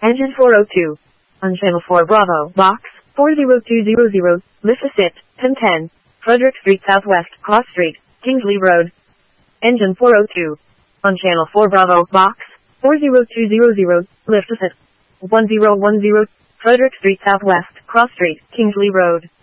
Engine 402. On Channel 4 Bravo, Box 40200, Mississippi, Pin 10, Frederick Street Southwest, Cross Street, Kingsley Road. Engine 402. On Channel 4 Bravo, Box 40200, Mississippi, 1010, Frederick Street Southwest, Cross Street, Kingsley Road.